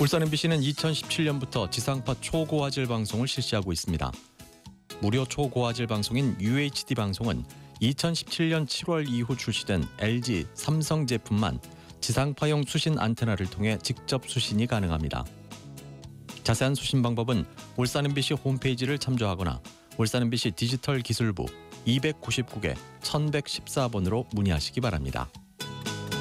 울산 MBC는 2017년부터 지상파 초고화질 방송을 실시하고 있습니다. 무료 초고화질 방송인 UHD 방송은 2017년 7월 이후 출시된 LG, 삼성 제품만 지상파용 수신 안테나를 통해 직접 수신이 가능합니다. 자세한 수신 방법은 울산 MBC 홈페이지를 참조하거나 울산 MBC 디지털 기술부 299개 1114번으로 문의하시기 바랍니다.